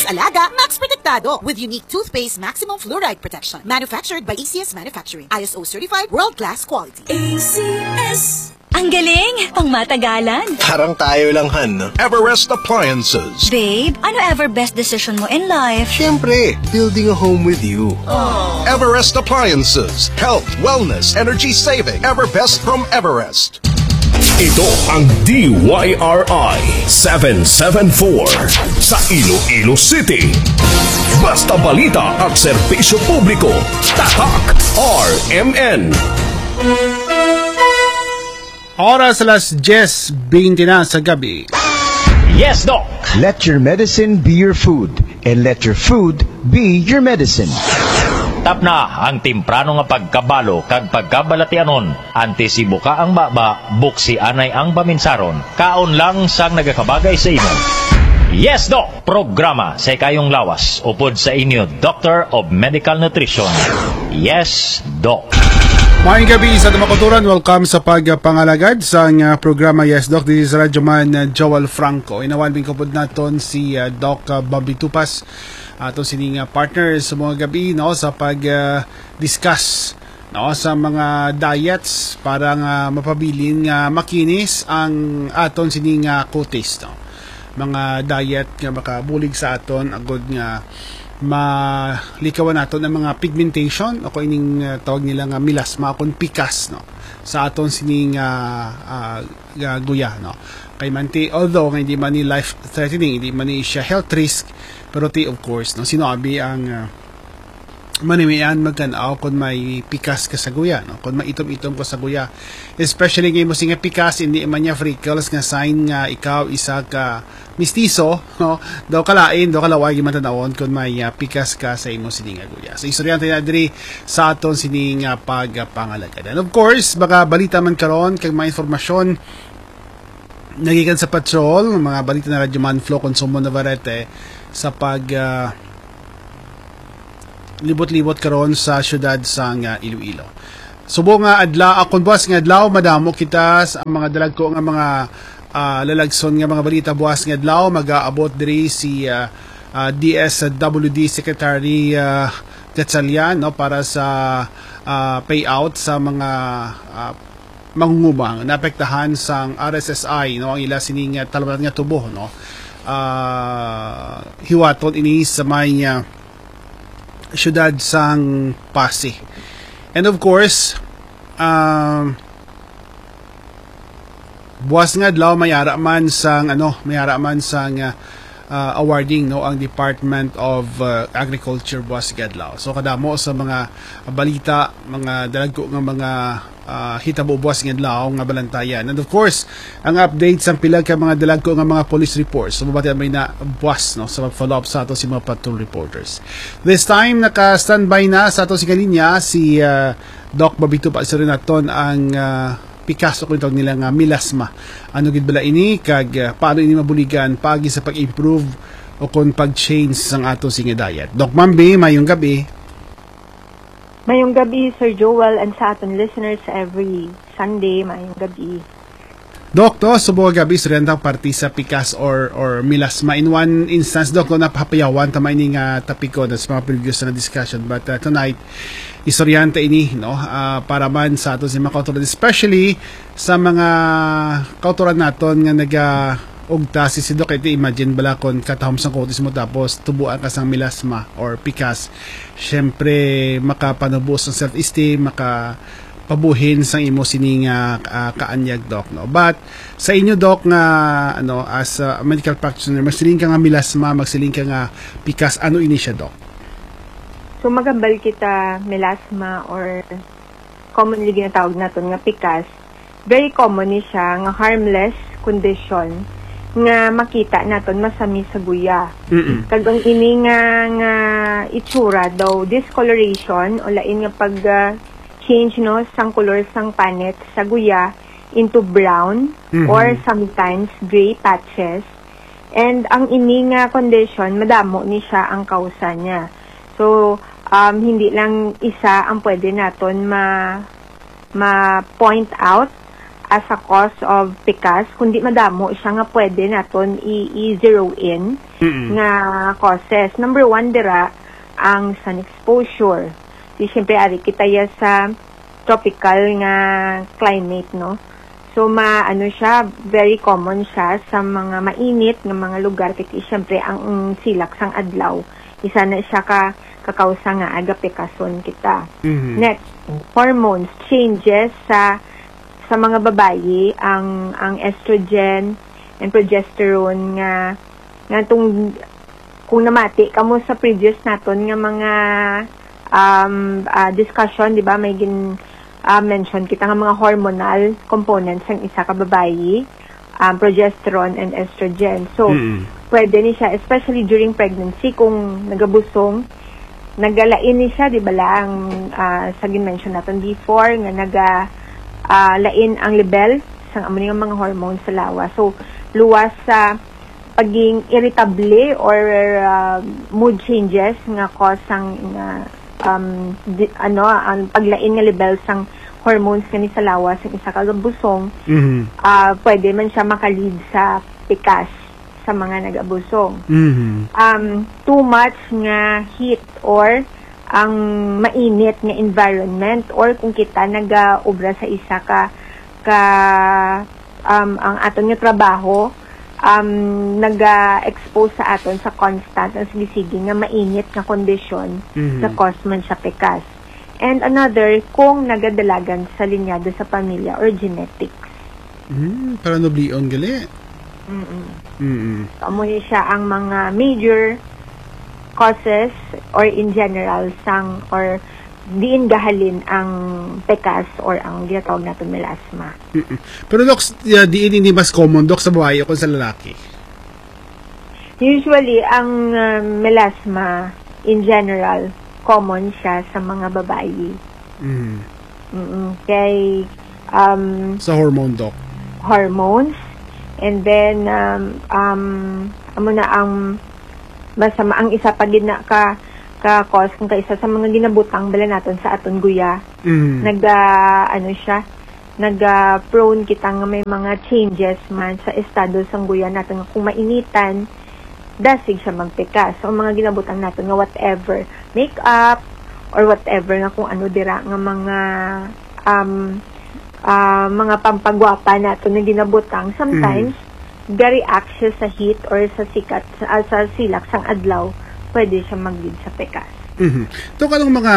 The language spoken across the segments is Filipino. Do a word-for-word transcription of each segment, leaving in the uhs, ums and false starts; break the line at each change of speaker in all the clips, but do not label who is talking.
Alaga, Max Protektado with unique toothpaste maximum fluoride protection. Manufactured by A C S Manufacturing. I S O certified world-class quality. A C S.
Ang galing! Pang matagalan.
Parang tayo lang, Han.
Everest Appliances.
Babe, ano ever best decision mo in life?
Siyempre, building a home with you.
Aww. Everest Appliances. Health, wellness, energy saving. Everbest from Everest.
Ito ang D Y R I seven seven four sa Iloilo City. Basta balita at serbisyo publiko. Tatak R M N.
Oras alas diyes beinte na sa gabi.
Yes, Doc!
Let your medicine be your food, and let your food be your medicine.
Tap na ang timprano nga pagkabalo kag pagkabalatianon. Antisibo ka ang baba, buksi anay ang paminsaron. Kaon lang sang nagakabagay sa imo. Yes, Doc! Programa sa kayong lawas. Upod sa inyo, Doctor of Medical Nutrition. Yes, Doc!
Maayong gabi sa Tumakuturan. Welcome sa pagpangalagad sa uh, programa Yes Doc. This is Radyo Man uh, Joel Franco. Inawalbing ko po natin si uh, Doc uh, Bobby Tupas. Ato uh, sining uh, partner sa mga gabi no, sa pag-discuss uh, no, sa mga diets para uh, mapabilin uh, makinis ang aton sining uh, kutis. No? Mga diet nga makabulig sa aton agod nga malikawan nato ng mga pigmentation o kung ining uh, tawag nila nga melasma akong pikas no sa aton sining uh, uh, uh, guya no kay manti although nga hindi man ni life threatening hindi man ni siya health risk pero ti of course no sinabi ang uh, manimian magkanaw kung may pikas ka sa guya no kung maitom-itom ko sa guya especially kay mo singa pikas hindi man niya freckles nga sign nga ikaw isa ka mistiso no daw kalain daw kalaway man tanawon kung may uh, pikas ka sa imo sining guya so istoryan tayo diri sa aton sining uh, pagpangalagad and of course baka balita man karon kag mga informasyon nagikan sa patrol mga balita na Radyo Man Flow Consumo Navarrete sa pag uh, libot-libot karon sa syudad sang uh, Iloilo. Subo nga adlaw akon buwas nga adlaw madamo kita sa mga dalag ko nga mga uh, lalagson nga mga balita buwas nga adlaw mag-aabot diri si uh, uh, D S W D Secretary uh, Gatchalian no para sa uh, payout sa mga uh, mangungubang naapektahan sang R S S I no ang ila sining uh, talabat nga tubo no. Uh, hiwaton ini sa may uh, syudad sang Pasig. And of course, um, buwas nga adlaw mayara man sang ano, mayara man sang uh, uh, awarding no ang Department of uh, Agriculture buwas nga adlaw. So kadamo sa mga balita, mga dalagko nga mga Uh, hitabo buwas nga adlaw nga balantayan. And of course, ang update sa pilag ka mga dalagko nga mga police reports. So mabati may na buwas no sa follow up sa ato si mga patrol reporters. This time naka-standby na sa ato si kaninya si uh, Doc Bobby Tupas rin naton ang uh, pikas o kung nila nga melasma. Ano gid bala ini kag uh, paano ini mabuligan pagi sa pag-improve o kung pag-change sang ato sing diet. Doc Mambi, mayong gabi.
Mayong gabi, Sir Joel, and sa aton listeners every Sunday, mayong gabi.
Dok, to, subuha gabi, surrendang party sa pikas or or melasma. In one instance, Dok, no, napapayawan, tamay ni nga tapiko na sa mga previous na discussion. But uh, tonight, isoryante ini, no, uh, para man sa aton si mga kauturan, especially sa mga kauturan naton nga naga ugta si si Doc, ito imagine bala kon katahom sang kutis mo tapos tubuan ka sang melasma or pikas. Syempre makapanubos ang self-esteem, makapabuhin sang imo sining uh, kaanyag Doc no. But sa inyo Doc nga ano as a medical practitioner magsiling ka nga melasma, magsiling ka nga pikas, ano ini siya Doc?
So magambal kita melasma or commonly ginatawag naton nga pikas. Very common ni siya nga harmless condition nga makita naton masami sa guya. Kag ang ini nga nga itsura daw discoloration o lain nga pag uh, change no sang color sang panet sa guya into brown mm-hmm. or sometimes gray patches. And ang ini nga condition madamo ni siya ang kausa niya. So um hindi lang isa ang pwede naton ma ma point out as a cause of pikas, kundi madamo siya nga pwede naton i-zero in
Mm-mm.
nga causes. Number one dira ang sun exposure. Di syempre ari kita ya sa tropical nga climate, no? So maano siya, very common siya sa mga mainit nga mga lugar kay syempre ang um, silak sang adlaw. Isa na siya ka kakausa nga aga pekason kita.
Mhm.
Next, hormones changes sa sa mga babayi, ang ang estrogen and progesterone nga nga tung kung namati kamo sa previous naton nga mga um uh, discussion, di ba, may gin uh, mention kita nga mga hormonal components ng isa ka babayi, um, progesterone and estrogen. So
Mm-mm.
pwede ni siya, especially during pregnancy, kung nagabusong, nagalain ni siya, di ba lang, uh, sa gin-mention natin before, nga naga uh, lain ang level sa amo nga mga hormones sa lawas. So, luwas sa paging irritable or uh, mood changes nga cause ang uh, um, di, ano, ang paglain nga level sang hormones nga ni sa lawas sa isa ka busong,
Mhm.
uh, pwede man siya makalid sa pikas sa mga nag-abusong.
Mhm.
Um, too much nga heat or ang mainit nga environment or kung kita nag-obra sa isa ka ka um, ang aton nga trabaho, um, nag-expose sa aton sa constant ang sigisigi nga mainit nga kondisyon
Mhm.
sa cause man siya pikas. And another, kung nagadalagan sa linyado sa pamilya or genetics.
Mm, para noblion gali.
Mm-mm.
Mm.
Amo ni siya ang mga major causes or in general sang or diin gahalin ang pekas or ang ginatawag natin melasma.
Mm-mm. Pero Doc, yeah, diin hindi mas common Doc sa babae o sa lalaki.
Usually, ang uh, melasma in general, common siya sa mga babae.
Mm.
Mm-mm. Kay um,
Sa hormone Doc.
hormones, and then um, um, amo na ang masama ang isa pa gid na ka ka cause kung kaisa sa mga ginabutang bala naton sa aton guya.
Mm.
Nag uh, ano siya, nag uh, prone kita nga may mga changes man sa estado sang guya naton nga kung mainitan dasig siya magpikas. So ang mga ginabutang naton nga whatever makeup or whatever nga kung ano dira nga mga um uh, mga pampagwapa naton nga ginabutang sometimes mm. ga-react siya sa heat or sa sikat sa, sa silak sang adlaw, pwede siya mag-lead sa pekas.
Mhm. Ito kanong mga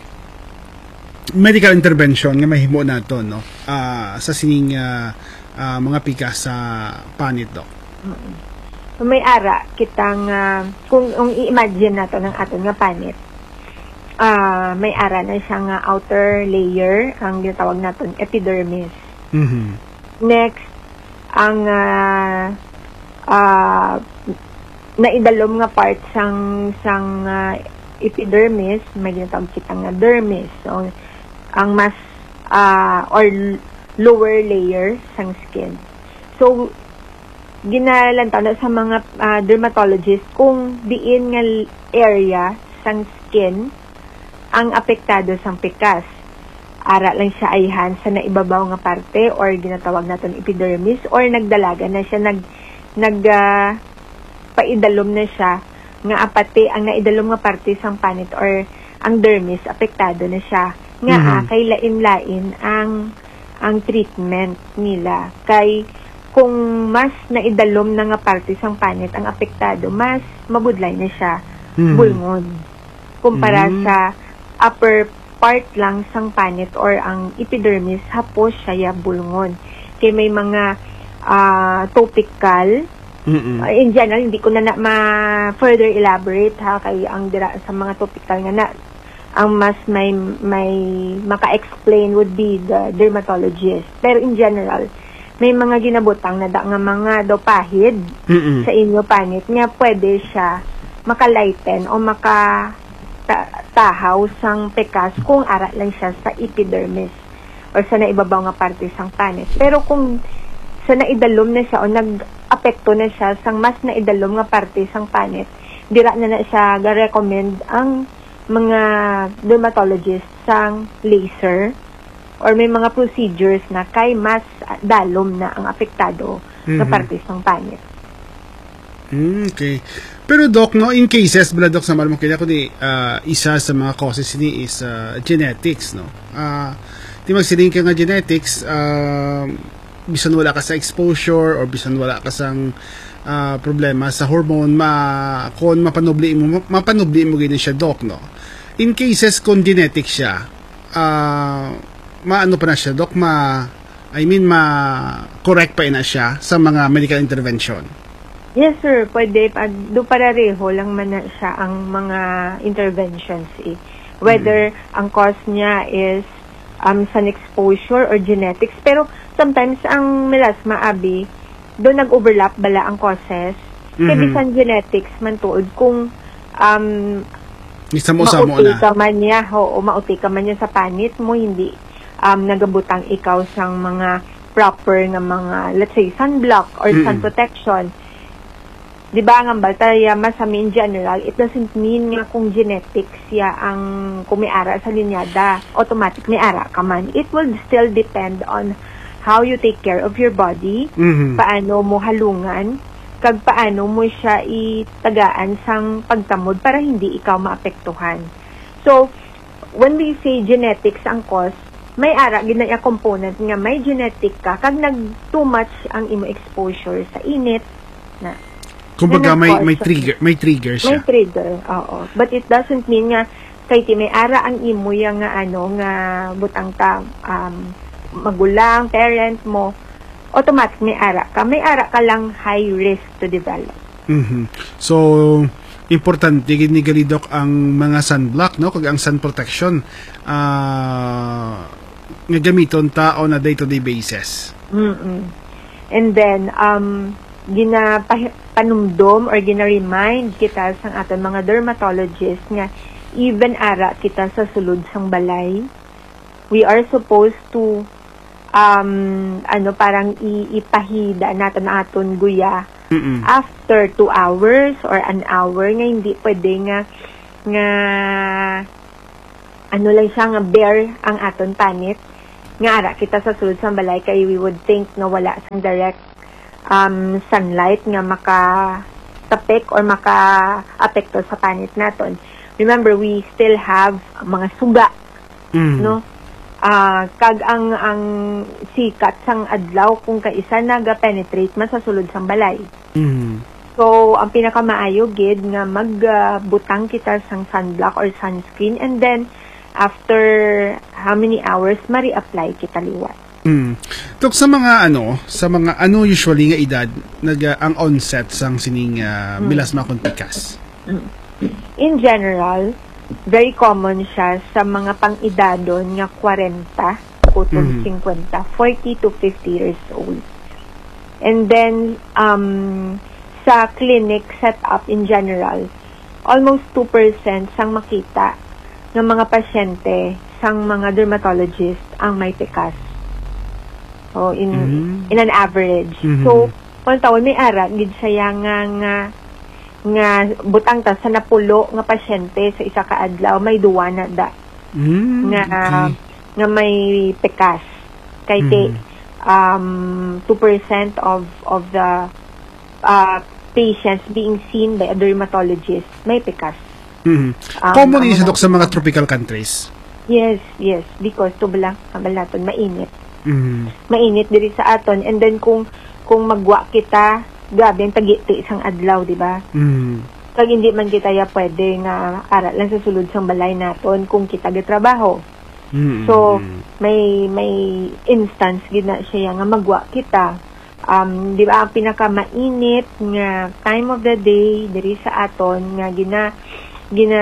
medical intervention nga mahimo nato no. Ah sa sining uh, uh, mga pikas sa panit Doc.
Mm-hmm. So, may ara kitang uh, kung, kung i-imagine nato ng aton nga panit. Uh, may ara na siya nga outer layer, ang ginatawag naton epidermis.
Mhm.
Next, ang uh, uh, naidalom nga part sang sang uh, epidermis, may ginatawag kita nga dermis. So, ang mas uh, or lower layer sang skin. So, ginalantaw na sa mga uh, dermatologist kung diin nga area sang skin ang apektado sang pikas. Ara lang siya ayhan sa naibabaw nga parte or ginatawag natin epidermis or nagdalaga na siya nag nag uh, paidalom na siya nga apati ang naidalom nga parte sang panit or ang dermis apektado na siya nga
Mhm.
ah, kay lain-lain ang ang treatment nila kay kung mas naidalom na nga parte sang panit ang apektado, mas mabudlay na siya
Mhm.
bulngon kumpara
Mhm.
sa upper part lang sang panit or ang epidermis hapos siya ya bulngon. Kay may mga uh, topical
Mhm.
uh, in general hindi ko na, na ma further elaborate ha kay ang dira sa mga topical nga na ang mas may may maka-explain would be the dermatologist. Pero in general may mga ginabutang na da nga mga daw pahid
Mhm.
sa inyo panit nga pwede siya makalighten o maka ta- tahaw sang pekas kung ara lang siya sa epidermis or sa naibabaw nga parte sang panit. Pero kung sa naidalom na siya o nag-apekto na siya sang mas naidalom nga parte sang panit, dira na na siya ga-recommend ang mga dermatologist sang laser or may mga procedures na kay mas dalom na ang apektado nga
Mhm.
parte sang panit.
Mm, okay. Pero Doc, no, in cases, bala Doc, sa malamang kaya ko di, uh, isa sa mga causes ni is uh, genetics, no? Uh, di magsiling ka nga genetics, uh, bisan wala ka sa exposure or bisan wala ka sang uh, problema sa hormone, ma kung mapanubli mo, mapanubli mo ganyan siya, Doc, no? In cases kung genetic siya, uh, maano pa na siya, Doc, ma, I mean, ma-correct pa na siya sa mga medical intervention?
Yes, sir. Pwede. Do parareho lang man na siya ang mga interventions eh. Whether mm-hmm. ang cause niya is um, sun exposure or genetics. Pero sometimes ang melasma, abi, doon nag-overlap bala ang causes. Mm-hmm. Kaya bisan genetics man tuod kung um, mauti ka man niya, o, o mauti ka man niya sa panit mo, hindi um, nagabutang ikaw sang mga proper na mga, let's say, sunblock or mm-hmm. sun protection. Di ba ang baltaya masami in general, it doesn't mean nga kung genetics ya ang kung may ara sa linyada, automatic may ara ka man. It will still depend on how you take care of your body, mm-hmm. paano mo halungan, kag paano mo siya itagaan sang pagtamod para hindi ikaw maapektuhan. So, when we say genetics ang cause, may ara ginaya component nga may genetic ka, kag nag too much ang imo exposure sa init na
kumbaga may may trigger, may trigger siya.
May trigger, oo. But it doesn't mean nga kay ti may ara ang imo yang nga ano nga butang ta um, magulang, parent mo, automatic may ara ka. May ara ka lang high risk to develop.
Mm-hmm. So importante gid ni Galidok ang mga sunblock, no, kag ang sun protection uh, nga gamiton ta on a day-to-day basis.
Mm-mm. And then um ginapanumdom or gina-remind kita sang aton mga dermatologist nga even ara kita sa sulod sang balay, we are supposed to um ano parang iipahida natin aton guya Mm-mm. after two hours or an hour, nga hindi pwede nga nga ano lang siya nga bare ang aton panit nga ara kita sa sulod sang balay, kay we would think na wala sang direct um, sunlight nga makatapik or maka-apekto sa panit naton. Remember, we still have mga suga, mm. no? Uh, kag ang ang sikat sang adlaw kung kaisa naga-penetrate man sa sulod sang balay. Mm. So, ang pinakamaayo gid nga magbutang uh, kita sang sunblock or sunscreen, and then after how many hours mari-apply kita liwat.
Mm. Tok sa mga ano, sa mga ano usually nga edad nag uh, ang onset sang sining uh, mm. melasma kon pikas.
Mm. In general, very common siya sa mga pang-edadon nga forty kutong mm. fifty, forty to fifty years old. And then um sa clinic setup in general, almost two percent sang makita ng mga pasyente sang mga dermatologist ang may pikas. So, in mm-hmm. in an average. Mm-hmm. So, kung taon may ara, gid siya nga nga nga butang ta sa napulo nga pasyente sa isa ka adlaw may duwa na da. Mm-hmm. Nga okay. nga may pikas. Kay mm-hmm. te um two percent of of the uh, patients being seen by a dermatologist may pikas.
Mm-hmm. Um, Common um, sa mga tropical countries.
Yes, yes, because to bala kabalaton mainit.
Mm-hmm.
Mainit diri sa aton, and then kung kung magwa kita grabe ang tagiti isang adlaw, di ba?
Mm-hmm.
Kag hindi man kita ya pwede nga ara lang sa sulod sang balay naton kung kita gatrabaho.
Mm-hmm.
So may may instance gid na siya nga magwa kita. Um di ba ang pinakamainit nga time of the day diri sa aton nga gina gina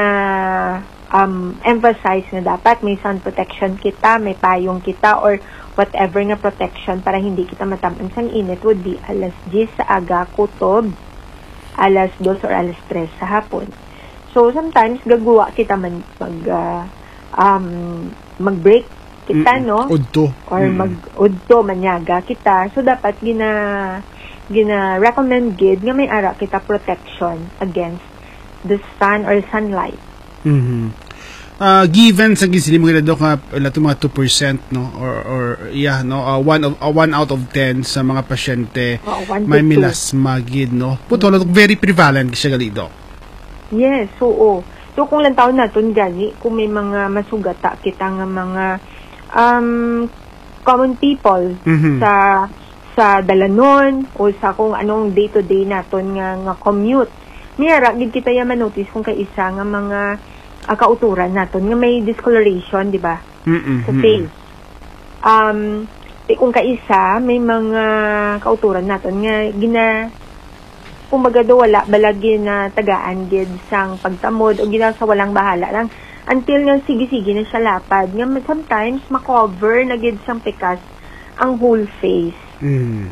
um emphasize na dapat may sun protection kita, may payong kita or whatever nga protection para hindi kita matamaan sang init would be alas ten sa aga kutob, alas two or alas three sa hapon. So sometimes gagawa kita man mag uh, um mag-break kita, mm, no?
Udto.
Or
mm.
mag-udto manyaga kita. So dapat gina gina recommend gid nga may ara kita protection against the sun or sunlight.
Mhm. uh, given sa gisili mo kaya Dok nga lato mga two percent no or or yeah no uh, one of uh, one out of ten sa mga pasyente
oh,
may melasma gid no. Puto mm-hmm. very prevalent siya gali Dok.
Yes, oo. So kung lang taon naton gani kung may mga masugata kita nga mga um common people mm-hmm. sa sa dalanon o sa kung anong day-to-day naton nga, nga commute. Miyara, gid kita ya manotice kung kaisa nga mga uh, kauturan naton nga may discoloration, di ba?
Mm-mm,
sa face. Um, eh, kung kaisa, may mga kauturan naton nga gina kumbaga do wala balagi na tagaan gid sang pagtamod o gina sa walang bahala lang until nga sige-sige na siya lapad. Nga sometimes makover na gid sang pikas ang whole face.
Mm.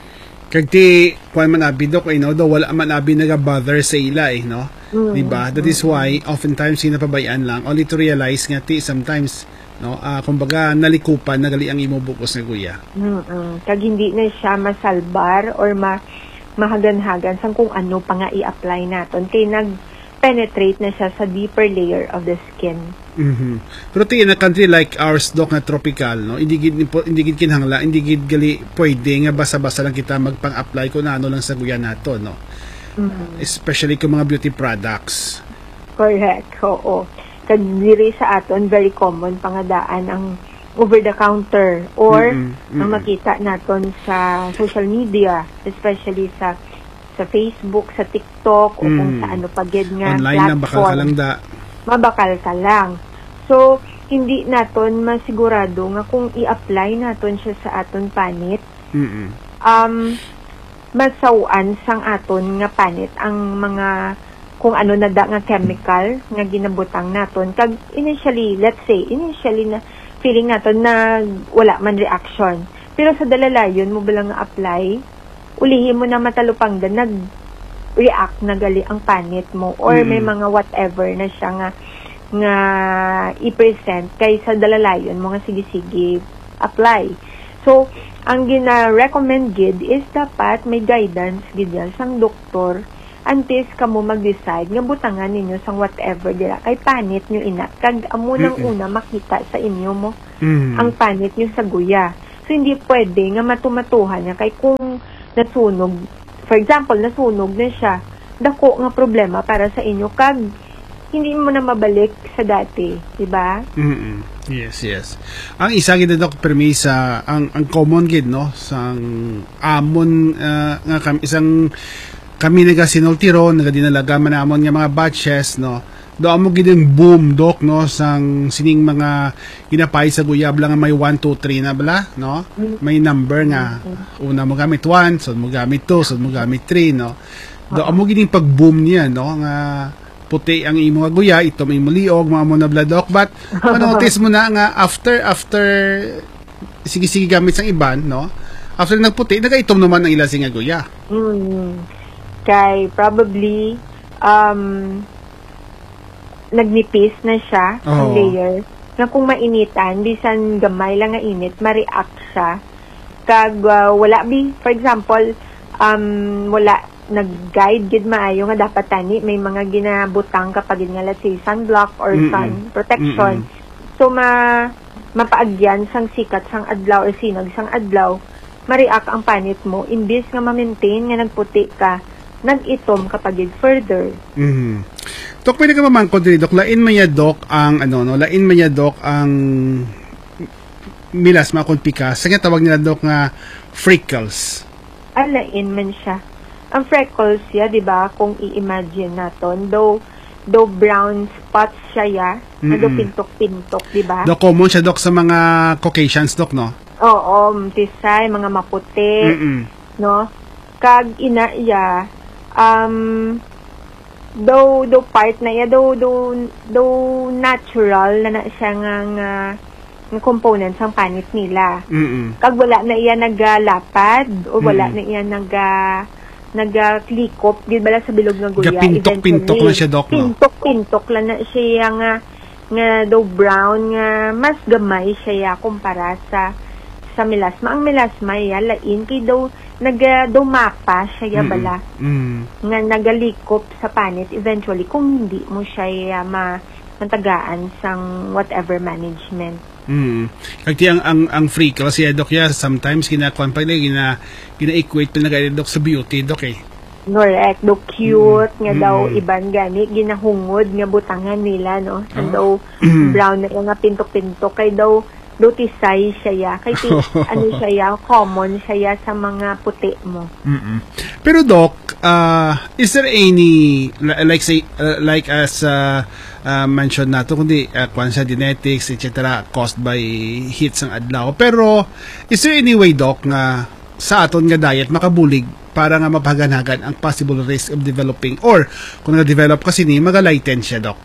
Kagti kuan man abi Dok ay no do wala man abi naga-bother sa ila eh no. Mm. Di ba? That is why oftentimes sinapabayaan lang only to realize nga ti sometimes no uh, kumbaga nalikupan nagali ang imo bukos nga guya.
Mm. Kag hindi na siya masalbar or ma mahagan-hagan sang kung ano pa nga i-apply naton kay nag penetrate na siya sa deeper layer of the skin.
Mm-hmm. Pero in a country like ours Dok na tropical no hindi gid hindi gid kinahangla hindi gid gali pwede nga basa-basa lang kita magpang-apply ko na ano lang sa guya nato no. Mm-hmm. Especially kung mga beauty products.
Correct. Oo. Kag diri sa aton very common pangadaan ang over the counter or mm-hmm. Mm-hmm. ang makita naton sa social media especially sa sa Facebook, sa TikTok, o mm. kung sa ano pa gid nga
online
platform.
Na bakal ka lang da.
Mabakal ka lang. So, hindi naton masigurado nga kung i-apply naton siya sa aton panit,
mm-mm.
um, masawan sang aton nga panit ang mga kung ano na da nga chemical nga ginabutang naton. Kag initially, let's say, initially na feeling naton na wala man reaction. Pero sa dalalayon mo bilang nga apply, ulihin mo na matalupang da nag-react na gali ang panit mo or mm. may mga whatever na siya nga nga i-present kay sa dalalayon mo nga sige-sige apply. So, ang gina-recommend gid is dapat may guidance gid yan sang doktor antes kamo mag-decide nga butangan ninyo sang whatever dira kay panit nyo ina kag amo nang mm-mm. una makita sa inyo mo mm. ang panit nyo sa guya. So, hindi pwede nga matumatuhan niya kay kung nasunog, for example, nasunog na siya, dako nga problema para sa inyo kag hindi mo na mabalik sa dati, di ba?
Mm-mm. Yes, yes. Ang isa gid Dok permisa ang ang common gid no sang amon uh, nga kam, isang kami naga sinultiro naga dinalaga man amon nga mga batches no. Do amo gid yung boom Dok no sang sining mga ginapay sa guyab lang may one two three na bala no may number nga una mo gamit one so mo gamit two so mo gamit three no do amo gid yung pag boom niya no nga puti ang imo nga guya ito may muliog mga mo na bala Dok but manotice mo na nga after after sige sige gamit sang iban no after nagputi nagaitom naman ang ila sing nga guya.
Mm. Kay probably um nagnipis na siya oh. ang layer na kung mainitan bisan gamay lang nga init ma-react siya kag uh, wala bi for example um wala nag-guide gid maayo nga dapat tani may mga ginabutang kapag nga let's say sunblock or Mm-mm. sun protection. Mm-mm. So ma mapaagyan sang sikat sang adlaw or sinag sang adlaw ma-react ang panit mo imbis nga ma-maintain nga nagputi ka nag-itom kapag further.
Mhm. Dok, pwede ka mamangkod rin, Dok. Lain maya, Dok, ang, ano, no, lain maya, Dok, ang melasma kung pikas. Sa nga tawag nila, Dok, nga freckles.
Ah, lain man siya. Ang freckles, ya, di ba, kung i-imagine naton, though, though brown spots siya, ya, na do pintok-pintok, di ba?
Dok, common siya, Dok, sa mga Caucasians, Dok, no?
Oo, tisay, mga maputi,
Mm-mm.
no? Kag ina, ya, um, though though part na ya though though though natural na na siya nga nga, nga component sang panit nila.
Mm-mm.
Kag wala na iya nagalapad o wala Mm-mm. na iya naga naga-klikop gid bala sa bilog nga guya.
Pintok-pintok lang siya Dok, no?
Pintok-pintok lang na siya nga nga though brown nga mas gamay siya kumpara sa sa melasma. Ang melasma ya lain kay daw naga-dumapa siya bala.
Mm.
Nga nagalikop sa panit eventually kung hindi mo siya ma mantagaan sang whatever management.
Mm. Kagti ang ang ang free kasi dok ya sometimes kinakuan pa nila gina gina-equate pa nila dok sa beauty dok eh.
Correct. Do cute
Mm.
nga
Mm.
daw iban gani ginahungod nga butangan nila no.
Oh.
And daw brown na nga pintok-pintok kay daw do tisay siya ya. Kay ti, ano siya ya, common siya ya sa mga puti mo.
Mm-mm. Pero doc, uh, is there any li- like say uh, like as uh, uh, mentioned nato kundi uh, kwan sa genetics et cetera caused by heat sang adlaw. Pero is there any way doc nga sa aton nga diet makabulig para nga mapaganagan ang possible risk of developing or kung na-develop kasi ni maga-lighten siya doc?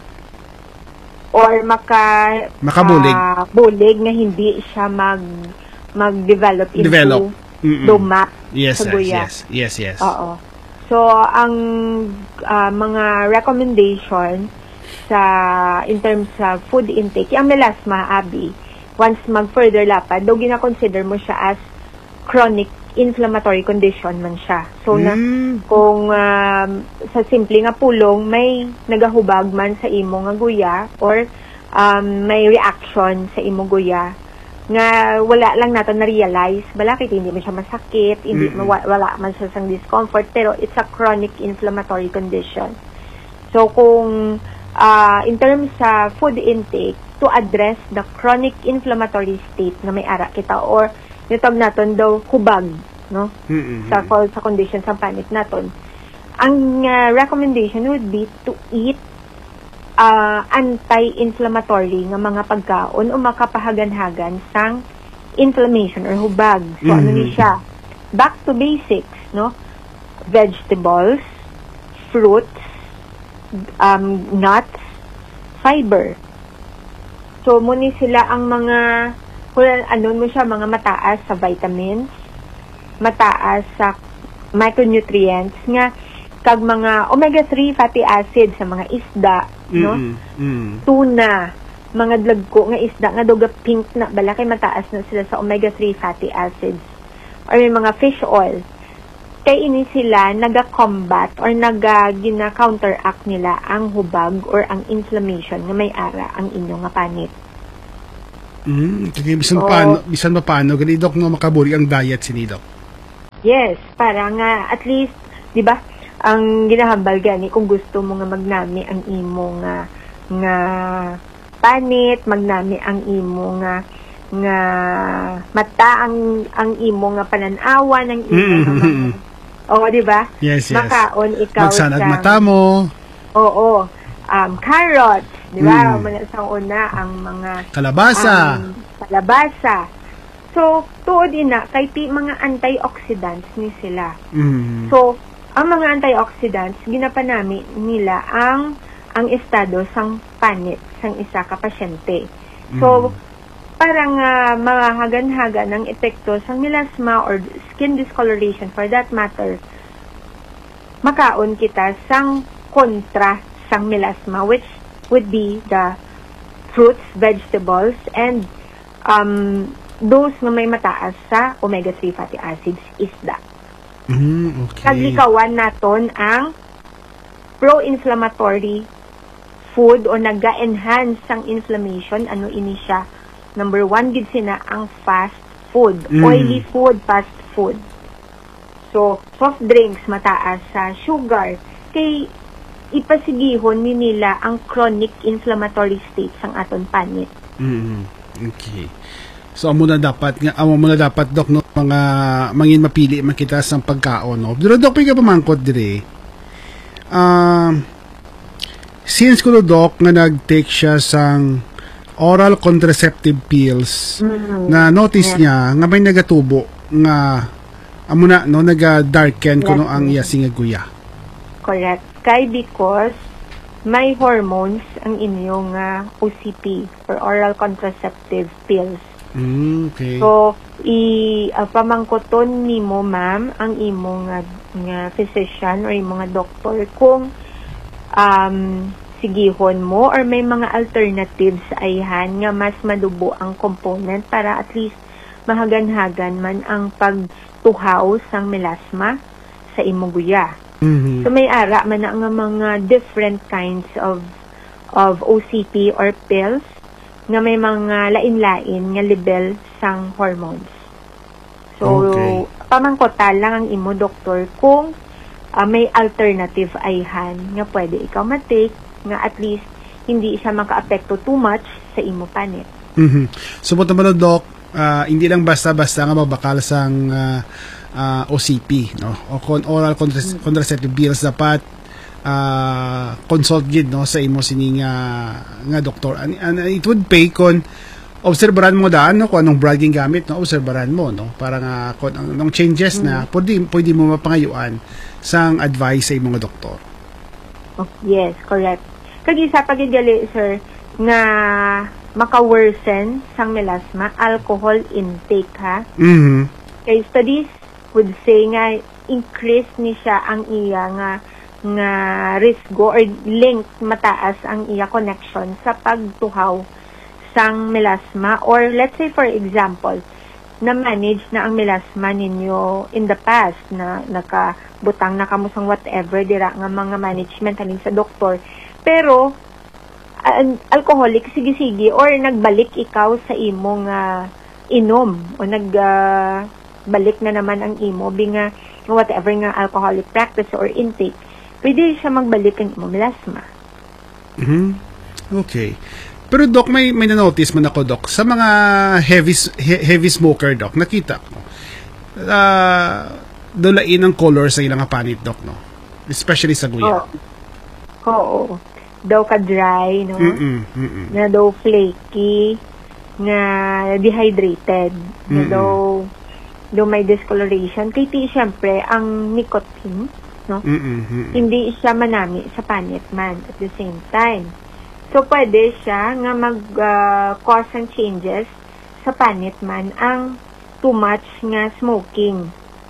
Or maka
Makabulig.
ah, bulig nga hindi siya mag mag-develop into
Develop. Mm-mm.
dumap
Yes,
sa
yes,
guya.
yes, yes, yes.
Oo. So, ang ah, mga recommendation sa in terms of food intake, yung melasma, Abi, once mag-further lapad, daw gina-consider mo siya as chronic inflammatory condition man siya. So, na,
Mm.
kung um, sa simple nga pulong, may nagahubag man sa imo nga guya or um, may reaction sa imo guya, nga wala lang nato na-realize, balakit hindi man siya masakit, hindi
Mm-mm.
mawa- wala man siya sang discomfort, pero it's a chronic inflammatory condition. So, kung uh, in terms sa food intake, to address the chronic inflammatory state na may ara kita or nitawag naton daw hubag, no?
Mm-mm.
Sa sa condition sa panit naton. Ang uh, recommendation would be to eat uh, anti-inflammatory nga mga pagkaon o makapahagan-hagan sang inflammation or hubag. So, ano
Mhm.
ni siya? Back to basics, no? Vegetables, fruits, um, nuts, fiber. So, muni sila ang mga, kung ano mo siya, mga mataas sa vitamins, mataas sa micronutrients, nga, kag mga omega three fatty acids sa mga isda, no?
Mm-mm. Mm.
Tuna, mga dlagko nga isda, nga doga pink na, bala kay mataas na sila sa omega three fatty acids. Or may mga fish oil. Kay ini sila naga-combat or naga-gina-counteract nila ang hubag or ang inflammation nga may ara ang inyong nga panit.
Mm, kaya bisan
Oo.
paano, bisan pa paano, gali dok no makabulig ang diet si Dok.
Yes, para nga at least, 'di ba? Ang ginahambal gani kung gusto mo nga magnami ang imo nga nga panit, magnami ang imo nga nga mata ang ang imo nga pananawa ng imo nga mga Oo, 'di ba?
Yes, yes.
Makaon ikaw
Magsanag
sa
mata mo,
Oo. Um, carrots, 'di ba?
Mm.
Mga sa una ang mga
kalabasa.
ang kalabasa. So, tuod ina kay ti mga antioxidants ni sila.
Mm.
So, ang mga antioxidants ginapanami nila ang ang estado sang panit sang isa ka pasyente. So, parang uh, mahagan-hagan ng epekto sang melasma or skin discoloration for that matter, makaon kita sang kontra sang melasma, which would be the fruits, vegetables, and um, those na may mataas sa omega three fatty acids, isda.
Mm, okay.
Naglikawan naton ang pro-inflammatory food o naga-enhance ang inflammation. Ano ini siya? Number one, gid sina ang fast food.
Mm.
Oily food, fast food. So, soft drinks, mataas sa sugar. Kay ipasigihon ni nila ang chronic inflammatory state sang aton panit.
Mm, okay. So amo na dapat nga amo mo na dapat dok no mga mangin mapili makita sang pagkaon no. Pero dok piga pamangkot dire. Um since ko dok nga nag-take siya sang oral contraceptive pills,
Mm.
na notice
Yeah.
niya nga may nagatubo nga amo na no naga-darken ko no
Yes.
ang iyasing nga guya.
Correct. Kay because may hormones ang inyong uh, O C P or oral contraceptive pills.
Mm, okay.
So, i uh, pamangkoton nimo ma'am ang imong nga, nga physician or imong nga doktor kung um, sigihon mo or may mga alternatives ayhan nga mas madubo ang component para at least mahagan-hagan man ang pagtuhaw sang melasma sa imong guya.
Mhm.
So may ara man na nga mga different kinds of of O C P or pills nga may mga lain-lain nga level sang hormones. So,
Okay.
pamangkotal lang ang imo doktor kung uh, may alternative ayhan nga pwede ikaw matake nga at least hindi siya maka-apekto too much sa imo panit.
Mhm. So, punta mo na, Doc, ah, hindi lang basta-basta nga mabakal sang ah, ah, O C P, no? O con oral contras- contraceptive pills, dapat ah, consult gid, no, sa imo sini nga, nga doktor. And, and it would pay kon obserbaran mo daan, no, kung anong bragging gamit, no, obserbaran mo, no, para nga kung anong changes na pwede, pwede mo mapangayuan sang advice sa imong doktor.
Oh, yes, correct. Kag isa pa gid gali, sir, nga maka-worsen sang melasma, alcohol intake, ha?
Mhm.
Kay studies would say nga increase ni siya ang iya nga nga risgo or link mataas ang iya connection sa pagtuhaw sang melasma, or let's say for example na manage na ang melasma ninyo in the past na nakabutang na kamo sang whatever dira nga mga management halin sa doktor, pero uh, alcoholic sige-sige or nagbalik ikaw sa imong uh, inom o nag uh, balik na naman ang imo binga whatever nga alcoholic practice or intake, pwede siya magbalik ang imo melasma.
Mhm. Okay. Pero Doc, may may na-notice man ako, Doc, sa mga heavy he, heavy smoker, Doc, nakita ko. Uh, dolain ang color sa ilang panit, Doc, no? Especially sa guya.
Oo. Oo. Daw ka dry, no?
Mm-mm, mm-mm.
Na daw flaky, nga dehydrated, na
Mm-mm.
daw daw may discoloration. Kaya ti, syempre, ang nicotine, no?
Mm-mm, mm-mm.
Hindi siya manami sa panit man at the same time. So, pwede siya nga mag-cause uh, ng changes sa panit man ang too much nga smoking.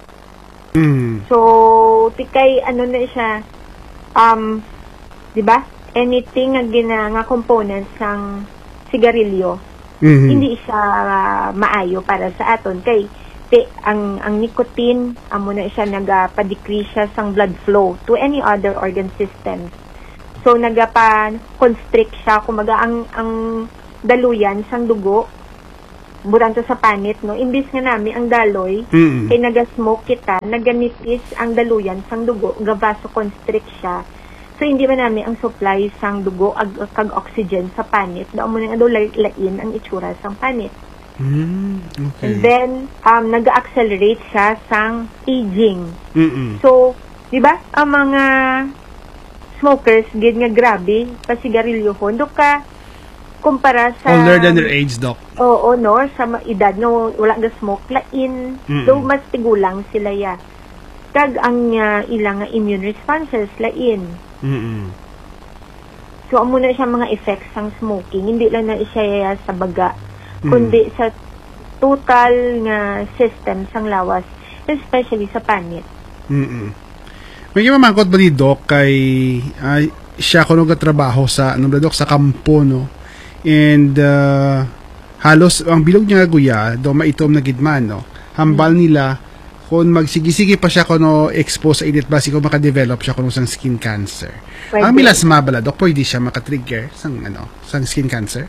Mm.
So, tikay, ano na siya, um, di ba? Anything nga gina nga components ng sigarilyo,
Mhm.
hindi siya uh, maayo para sa aton. Kay, te, ang, ang nicotine, amo na siya nagpa-decrease siya sang blood flow to any other organ systems. So, nagapa-constrict siya, kumaga ang, ang daluyan sang dugo, buranto sa panit, no? Imbis nga nami ang daloy,
Mm-mm.
kay naga-smoke kita, naganipis ang daluyan sang dugo, gavaso-constrict siya. So, hindi man namin ang supply sang dugo, ag, kag oxygen sa panit, daw mo nga daw lain ang itsura sang panit.
Mm, okay.
And then, um, nag-accelerate siya sang aging.
Mm-mm.
So, di ba, ang mga smokers, gid nga grabe, pasigarilyo ho, do ka, kumpara sa...
Older than their age, Doc.
Oo, no, sa ma- edad, no, wala nga smoke, lain,
Mm-mm.
do mas tigulang sila ya. Kag ang uh, ilang nga immune responses, lain.
Mm-mm.
So, amo na siya mga effects ng smoking, hindi lang na siya sa baga,
Mm.
kundi sa total nga system sang lawas, especially sa panit.
Mm-mm. May mamangkot ba ni Doc kay ay siya ko nagtatrabaho sa ano ba, Doc, sa kampo, no? And uh, halos ang bilog niya nga guya do maitom na gidman, no? Hambal nila kung magsigi-sige pa siya kuno expose sa init basi ko maka-develop siya kuno sang skin cancer.
Pwede.
Ang milasma bala, Doc, pwede siya maka-trigger sang ano, sang skin cancer?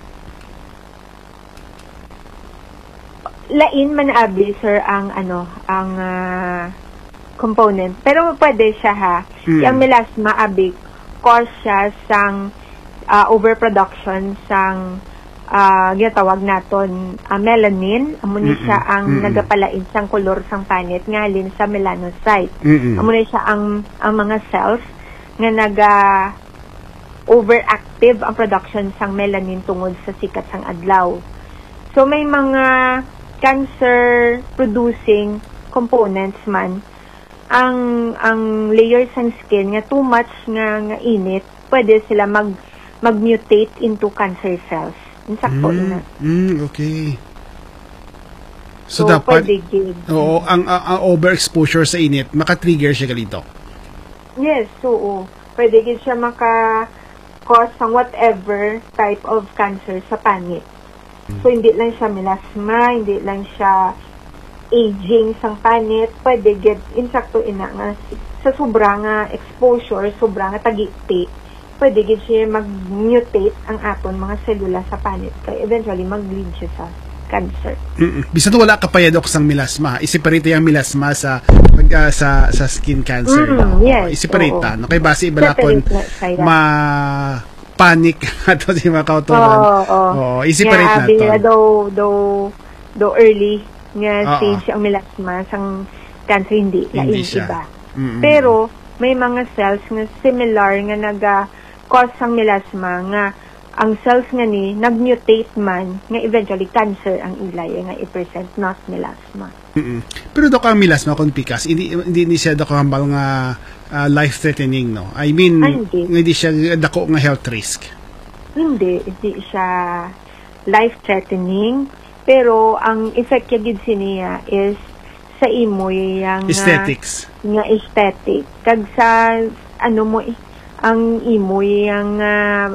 Lain man abi, sir, ang ano, ang ah, component. Pero pwede siya, ha.
Mm.
Yung melasma abi, cause siya sang ah, overproduction sang uh, ginatawag naton ah, melanin. Amo ni
Mm-mm.
siya ang
Mm-mm.
nagapalain sang kolor sang panit ngalin sa melanocyte.
Mm-mm.
Amo ni siya ang ang mga cells nga naga overactive ang production sang melanin tungod sa sikat sang adlaw. So may mga cancer producing components man ang ang layers ng skin nga too much nga nga init, pwede sila mag mag-mutate into cancer cells. Insakto
Mm,
ina.
mm, okay. So,
So,
dapat
pwede gid.
oo, ang, ang, ang overexposure sa init maka-trigger siya galito.
Yes, oo. Pwede gid siya maka-cause ng whatever type of cancer sa panit. So, hindi lang siya melasma, hindi lang siya aging sang panit, pwede gid insakto ina nga sa sobra nga exposure, sobra nga tagiti, pwede gid siya mag-mutate ang aton mga selula sa panit kay eventually mag-lead siya sa cancer.
Mm-mm. Bisan wala ka pa yan sang melasma. I-separate yung melasma sa pag, uh, sa sa skin cancer.
Mm,
no?
yes,
I-separate
oo.
ta. No? Kay base ibala kon ma panic ato si mga kauturan.
Oo, oo.
Oo, i-separate
nga,
nato.
do do do early nga
Oo.
stage ang melasma sang cancer hindi,
Hindi
lain
siya.
iba.
Mm-mm.
Pero may mga cells nga similar nga naga-cause sang melasma nga ang cells nga ni nag-mutate man nga eventually cancer ang ilay nga i present not melasma.
Mm-mm. Pero dok ang melasma kung pikas, hindi hindi ni siya dok hambal nga uh, life threatening, no. I mean,
Ay, hindi.
hindi siya dako nga health risk.
Hindi, hindi siya life threatening pero ang effect ya gid siniya is sa imoy yang
Aesthetics.
nga aesthetic kag sa ano mo eh, ang imoy yang uh,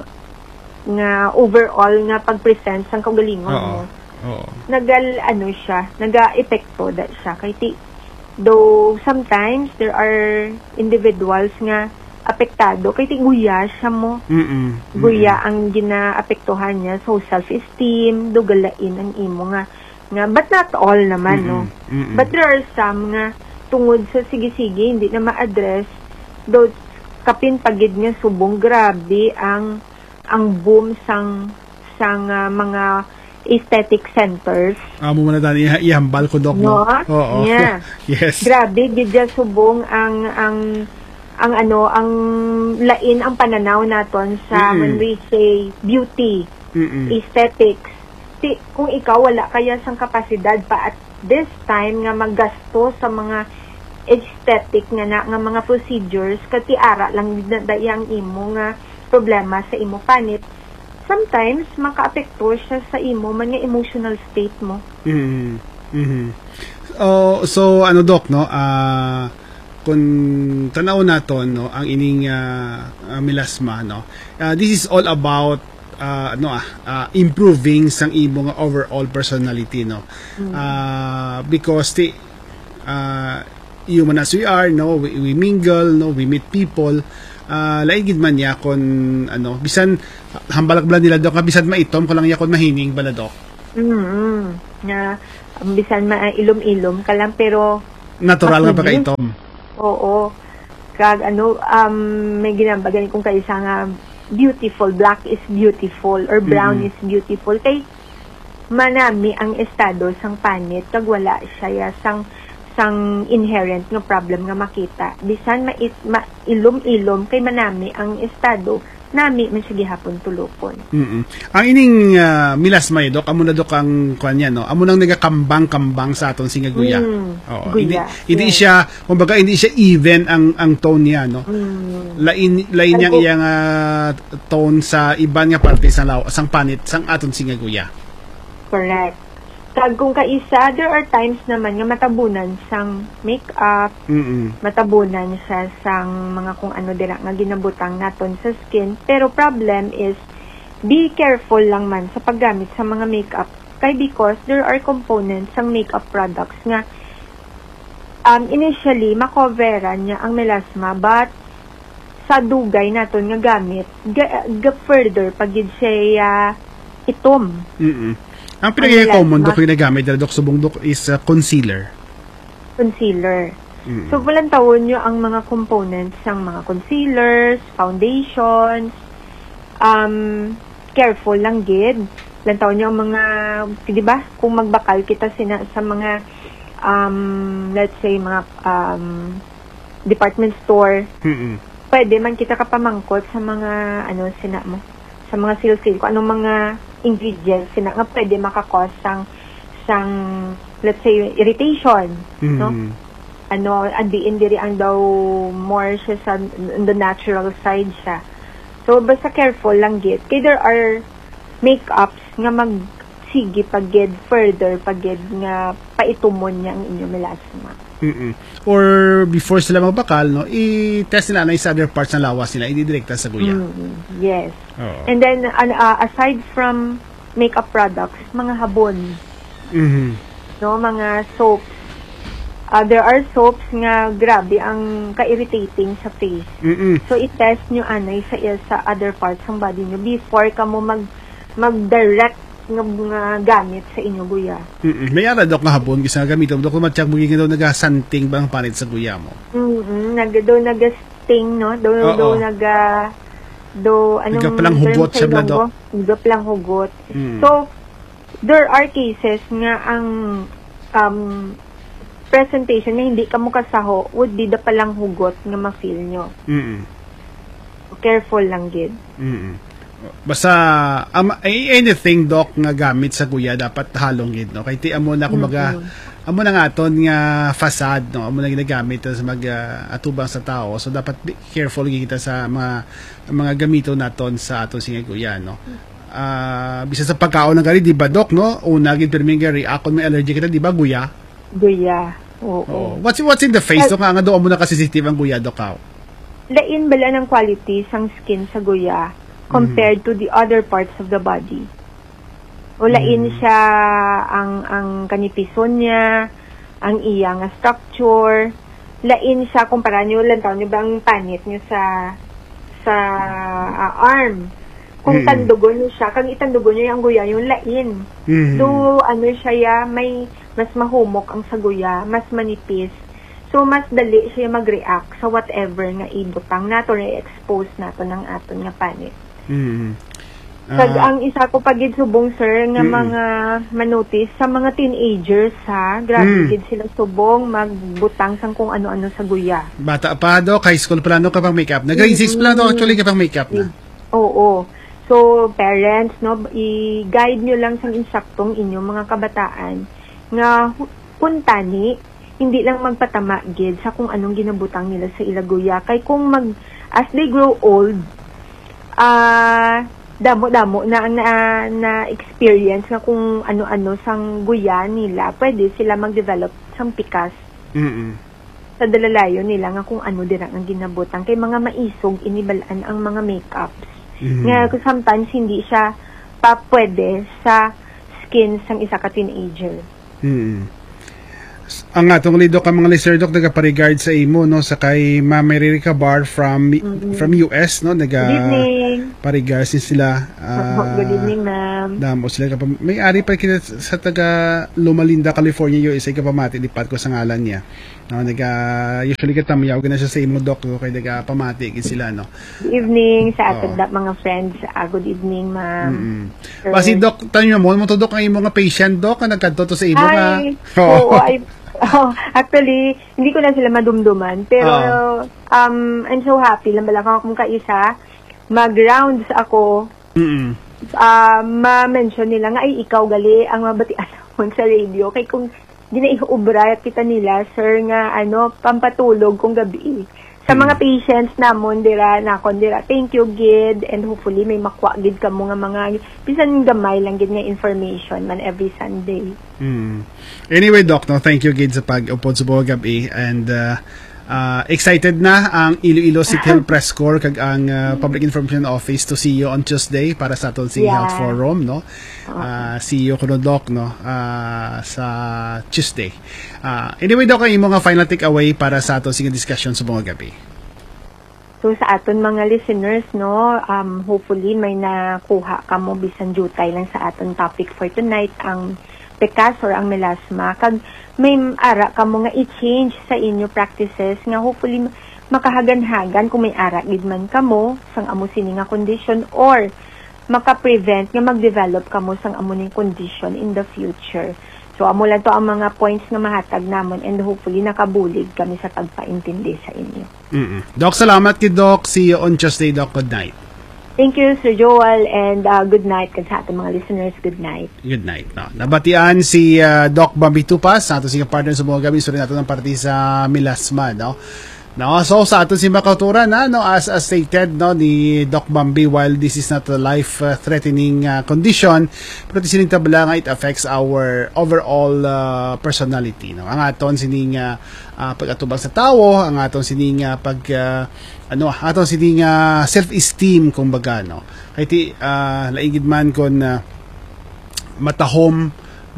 nga overall nga pag-present sang kaugalingon mo.
Oo.
Nagal ano siya, naga-epekto da siya kay ti though sometimes there are individuals nga apektado kay ti guya siya mo.
Mm-mm.
Guya ang ginaapektuhan niya so self-esteem, dugalain ang imo nga nga but not all naman no.
Mm-mm.
But there are some nga tungod sa sige-sige hindi na ma-address though kapin pagid nga subong grabe ang ang boom sang sang uh, mga aesthetic centers.
Amo man na tani ihambal ko dok
No?
Oo.
Yeah.
Yes.
Grabe gid dyan subong ang ang ang ano ang lain ang pananaw naton sa
Mm.
when we say beauty,
Mm-mm.
aesthetics. Ti, kung ikaw wala kaya sang kapasidad pa at this time nga maggasto sa mga aesthetic nga na, nga mga procedures kati ara lang dayang imo nga problema sa imo panit, sometimes makaapekto siya sa imo man nga emotional state mo.
Mhm. Mhm. Oh, so ano dok no, ah kung tanaw naton no ang ining uh, uh, melasma no. Uh, this is all about uh, ano ah uh, improving sang imo nga overall personality no.
Mm.
Uh, because the uh, human as we are no, we, we mingle no, we meet people. Uh, lain gid man niya kon ano bisan hambalak bala nila dok bisan maitom ko lang niya kon mahining bala dok.
Mm. Na um, bisan mailom-ilom ka lang pero
Natural nga
Mas
pagkaitom.
oo. Kag ano um may ginambagan kung kaisa nga beautiful, black is beautiful or brown
Mm.
is beautiful kay manami ang estado sang panit kag wala siya ya sang sang inherent nga problem nga makita bisan mait ma, ilom-ilom kay manami ang estado nami man siya gihapon tulupon.
Mm. Ang ining uh, milasma dok amo na dok ang kanya no. Amo nang nagakambang-kambang sa aton singa guya.
Mm,
Oo.
guya,
Hindi, hindi
yes.
siya kumbaga hindi siya even ang ang tone niya no.
Mm.
Lain lain yang
Ano-
iyang uh, tone sa iban nga parte sang law, sang panit sang aton singa guya.
Correct. Kag kung kaisa, there are times naman nga matabunan sang make-up,
Mm.
matabunan siya sang mga kung ano dira nga ginabutang naton sa skin. Pero problem is, be careful lang man sa paggamit sa mga makeup. Kay because there are components sang makeup products nga um, initially makoveran niya ang melasma but sa dugay naton nga gamit, ga, ga further pagid siya uh, itom.
Mm. Ang pinaka-common
melasma.
dok yung nagamit dala dok subong dok is uh, concealer.
Concealer.
Mm.
So, walang tawon nyo ang mga components ng mga concealers, foundations, um, careful lang gid. Walang tawon nyo ang mga, di ba, kung magbakal kita sina, sa mga, um, let's say, mga um, department store,
Mm.
pwede man kita kapamangkot sa mga, ano, sina mo, sa mga sale-sale, kung anong mga ingredients sina nga pwede makakos sang, sang, let's say, irritation,
Mm.
no? Ano, andiin diri ang daw more siya sa the natural side siya. So, basta careful lang gid. Kaya there are makeups nga mag sige pagid further pagid nga paitumon niya ang inyong melasma.
Mm. Or before sila magbakal no, i-test nila na sa other parts ng lawas nila, i-direkta sa guya.
Mm, yes.
Oo.
And then, an- uh, aside from makeup products, mga habon,
Mhm.
no, mga soaps, uh, there are soaps nga grabe ang ka-irritating sa face.
Mm-mm.
So i-test nyo anay sa sa other parts ng body nyo before ka mo mag mag-direct nga, nga gamit sa inyo guya.
Mm-mm. May ara dok nga hapon kasi gamiton dok matyak mo daw nagasanting bang panit sa guya mo.
Mm. Nag do nagasting no, do
Oo.
do naga do anong
Nagapalang hugot siya na dok.
Nagapalang hugot.
Mm.
So there are cases nga ang um presentation na hindi ka mo kasaho would be the palang hugot nga ma-feel nyo.
Mm-mm.
Careful lang gid.
Mm-mm. Basta um, anything dok nga gamit sa guya dapat halong gid no kay ti amo na kumaga mm-hmm. amo na nga aton nga facade no amo na ginagamit sa mag uh, atubang sa tao so dapat be careful kita sa mga mga gamito naton sa aton singa guya no. Ah uh, bisa sa pagkaon ng gari di ba dok no una gid permi gari ako may allergy kita di ba guya?
Guya. Oo.
Oh. What's what's in the face uh, dok nga do amo na kasi sensitive ang guya dok aw.
Lain bala ng quality sang skin sa guya compared mm-hmm. to the other parts of the body. O lain mm-hmm. siya ang ang kanipison niya, ang iya nga structure, lain siya kumpara niyo lang taon niyo bang panit niyo sa sa uh, arm. Kung mm-hmm. tandugon niyo siya, kang itandugon niyo yung guya, yung lain.
Mm-hmm.
Do ano siya ya, may mas mahumok ang sa guya, mas manipis. So, mas dali siya mag-react sa whatever nga ibutang nato na expose nato ng aton nga panit.
Mm-hmm. Uh,
Kag ang isa ko pagid subong sir nga
mm-hmm.
mga manotice sa mga teenagers ha, grabe
mm-hmm.
gid sila subong magbutang sang kung ano-ano sa guya.
Bata pa do, high school pa lang no kapang makeup. Na grade six pa lang do actually kapang makeup na.
Oo. So, parents, no, i-guide nyo lang sang insaktong inyong mga kabataan nga puntani hindi lang magpatama gid sa kung anong ginabutang nila sa ilaguya. Kay kung mag, as they grow old, ah, uh, damo-damo na, na, na experience nga kung ano-ano sang guya nila, pwede sila mag-develop sang pikas.
Mm-mm.
Sa dalalayo nila nga kung ano dira ang ginabutang. Kay mga maisog, inibalaan ang mga makeups. Mm-hmm. Nga sometimes hindi siya pa pwede sa skin sang isa ka teenager.
Mm-hmm. Ang atong lido ka mga listener dok nagaparigard sa imo no sa kay Ma'am Erika Bar from mm-hmm. from U S no naga parigard sin sila uh,
good evening ma'am.
Damo sila ka may ari pa kita sa taga Loma Linda, California U S A ka pamati lipat ko sa ngalan niya no naga usually ka tamayaw gina siya sa imo dok no, kay naga pamati gid sila no.
Good evening sa atin oh. mga friends. Uh, good evening ma'am.
Mm-hmm. Sure. Basi dok tanyo mo mo to dok ang imo nga patient dok nga nagkadto to sa imo nga.
Oh, I Oh, actually, hindi ko na sila madumduman. Pero, oh. um, I'm so happy. Lambalang akong kaisa. Mag-rounds ako.
Mm-mm.
Uh, ma-mention nila nga, ay, ikaw gali ang mabatian ako sa radio. Kaya kung ginaiubra kita nila, sir, nga, ano, pampatulog kung gabi. Sa mga mm. patients namon dira nakon dira thank you gid and hopefully may makwa gid kamo nga mga bisan gamay lang gid nga information man every Sunday.
Mm. Anyway doc no thank you gid sa pag-upod sa buong gabi and uh, uh, excited na ang Iloilo City Hall Press Corps kag ang uh, Public Information Office to see you on Tuesday para sa aton City
yeah.
Health Forum no. Uh, see you kuno doc no uh, sa Tuesday. Uh, anyway doc ang imo nga final take away para sa aton sige discussion sa buong gabi.
So sa aton mga listeners no um hopefully may nakuha kamo bisan jutay lang sa aton topic for tonight ang pekas or ang melasma kag may ara kamo nga i-change sa inyo practices nga hopefully makahagan-hagan kung may ara gid man kamo sang amo sini nga condition or maka-prevent nga mag-develop kamo sang amo ning condition in the future. So amo lang to ang mga points nga mahatag namon and hopefully nakabulig kami sa pagpaintindi sa inyo.
Mm-mm. Doc, salamat kay Doc. See you on Tuesday, Doc. Good night.
Thank you, Sir Joel, and uh, good night sa ating mga listeners. Good night.
Good night. No. Nabatian si uh, Doc Bambi Tupas, ato si partner sa mga gabi, so rin nato ng party sa Melasma, no? No, so sa ato si makauturan na no as, as stated no ni Doc Bambi, while this is not a life uh, threatening uh, condition pero sining tabla nga it affects our overall uh, personality no ang aton sining uh, uh, pag-atubang sa tawo ang aton sining uh, pag uh, ano aton sining uh, self-esteem kumbaga no kay ti uh, laigid man kon uh, matahom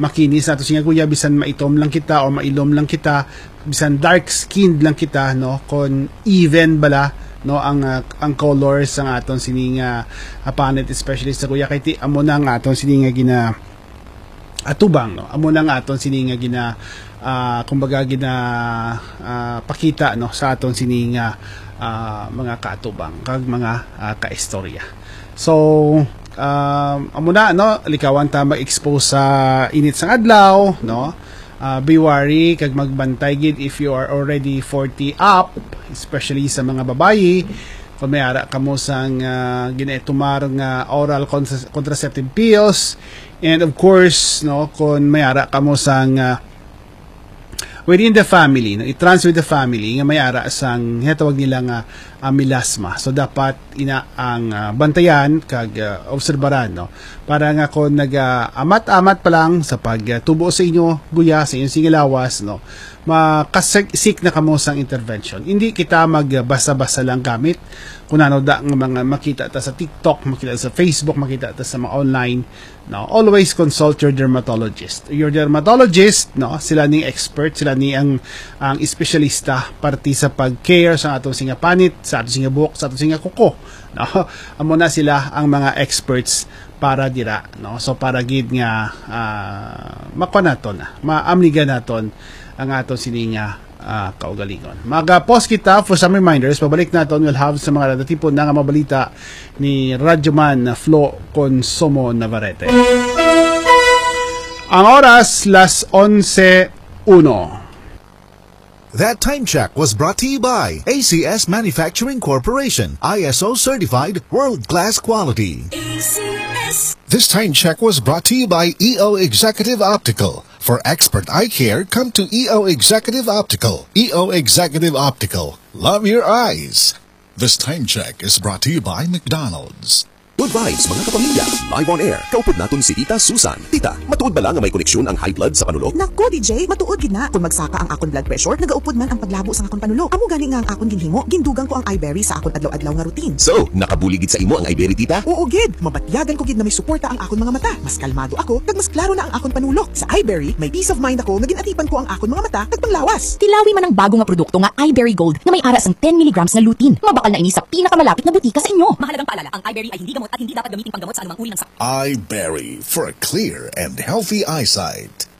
makinis nato siya kuya bisan maitom lang kita o mailom lang kita, bisan dark skinned lang kita, no, kon even bala, no, ang uh, ang colors ang aton sininga uh, panit, especially sa kuya kay ti amo na ang aton sininga gina atubang, no, amo na ang aton sininga gina uh, kumbaga gina uh, pakita, no, sa aton sininga uh, mga kaatubang kag mga uh, kaistorya. So um, amo na, no, likawan ta mag-expose sa init sang adlaw, no. Uh, be wary kag magbantay gid if you are already forty up, especially sa mga babayi kung may ara kamo sang uh, ginetumar nga oral contra- contraceptive pills, and of course, no, kung may ara kamo sang uh, within the family, no, i-trans with the family nga may ara sang tawag nila nga uh, milasma. So dapat ina ang uh, bantayan kag uh, obserbaran, no, para nga kung nag-amat-amat uh, pa lang sa pagtubo uh, sa inyo guya sa inyong singilawas, no, makasik na kamo sang intervention. Hindi kita magbasa-basa lang gamit kung ano da nga mga makita ta sa TikTok, makita sa Facebook, makita ta sa mga online, no. Always consult your dermatologist. Your dermatologist, no, sila ni expert, sila ni ang ang espesyalista parti sa pag-care sa atong singa panit, sa atong singa buhok, sa atong singa kuko, no. Amo na sila ang mga experts para dira, no. So para gid nga uh, makuha naton, maamliga naton ang aton sininga uh, kaugalingon. Mag-pause kita for some reminders. Pabalik naton, we'll have sa mga tipo na nga mabalita ni Radyoman Flo Consumo Navarrete. Ang oras, las onse uno.
That time check was brought to you by A C S Manufacturing Corporation, I S O certified, world-class quality. A C S. This time check was brought to you by E O Executive Optical. For expert eye care, come to E O Executive Optical. E O Executive Optical. Love your eyes. This time check is brought to you by McDonald's.
Good vibes mga kapamilya, live on air. Kaupod naton si Tita Susan. Tita, matuod ba lang nga may koneksyon ang high blood sa panulok?
Nako D J, matuod gid na. Kung magsaka ang akon blood pressure, nagaupod man ang paglabo sa akon panulok. Amo gani nga ang akon ginhimo, gindugang ko ang iBerry sa akon adlaw-adlaw nga routine.
So, nakabuligid sa imo ang iBerry, Tita?
Oo gid, mabatyagan ko gid na may suporta ang akon mga mata. Mas kalmado ako, kag mas klaro na ang akon panulok. Sa iBerry, may peace of mind ako nga ginatipan ko ang akon mga mata kag panglawas.
Tilawi man ang bago nga produkto nga iBerry Gold nga may aras ang ten milligrams nga lutein. Mabakal na ini sa pinakamalapit na butika sa inyo.
Mahalagang paalala, ang iBerry ay hindi gamot at hindi dapat gamitin panggamot sa anumang uri ng sakit.
iBerry for a clear and healthy eyesight.